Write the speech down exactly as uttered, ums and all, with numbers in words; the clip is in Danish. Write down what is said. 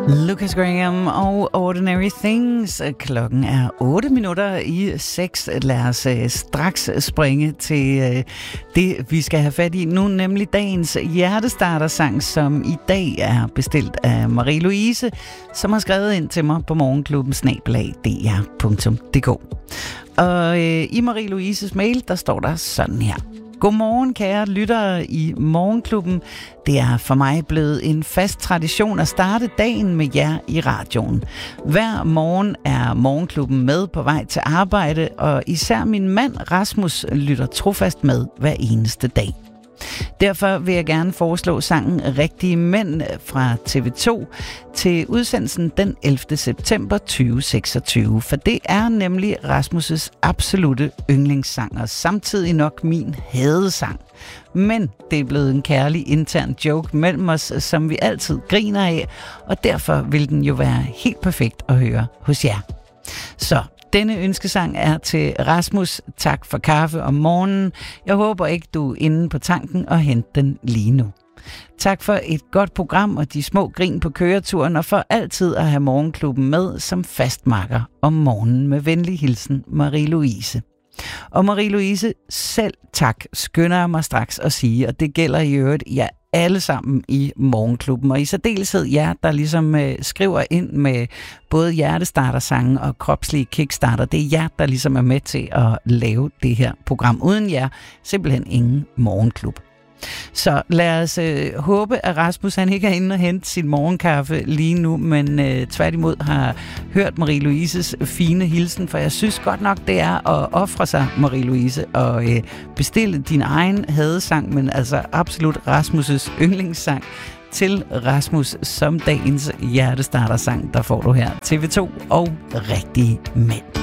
Lucas Graham og Ordinary Things. Klokken er otte minutter i seks. Lad os uh, straks springe til uh, det, vi skal have fat i nu, nemlig dagens hjertestartersang, som i dag er bestilt af Marie-Louise, som har skrevet ind til mig på morgenklubben snabel-a d r punktum d k. Og uh, i Marie-Louises mail, der står der sådan her. Godmorgen, kære lyttere i Morgenklubben. Det er for mig blevet en fast tradition at starte dagen med jer i radioen. Hver morgen er Morgenklubben med på vej til arbejde, og især min mand Rasmus lytter trofast med hver eneste dag. Derfor vil jeg gerne foreslå sangen Rigtige Mænd fra T V to til udsendelsen den ellevte september tyve seksogtyve, for det er nemlig Rasmus' absolutte yndlingssang, og samtidig nok min hadesang. Men det er blevet en kærlig intern joke mellem os, som vi altid griner af, og derfor vil den jo være helt perfekt at høre hos jer. Så denne ønskesang er til Rasmus. Tak for kaffe om morgenen. Jeg håber ikke, du er inde på tanken og henter den lige nu. Tak for et godt program og de små grin på køreturen, og for altid at have Morgenklubben med som fastmakker om morgenen. Med venlig hilsen, Marie-Louise. Og Marie-Louise, selv tak, skynder jeg mig straks at sige, og det gælder i øvrigt jer alle sammen i Morgenklubben, og i særdeleshed jer, der ligesom øh, skriver ind med både hjertestartersange og kropslige kickstarter. Det er jer, der ligesom er med til at lave det her program. Uden jer, simpelthen ingen Morgenklub. Så lad os øh, håbe, at Rasmus han ikke er inde og hente sin morgenkaffe lige nu, men øh, tværtimod har hørt Marie-Louises fine hilsen, for jeg synes godt nok, det er at ofre sig, Marie-Louise, og øh, bestille din egen hadesang, men altså absolut Rasmus' yndlingssang til Rasmus som dagens hjertestartersang. Der får du her T V to og Rigtige Mænd.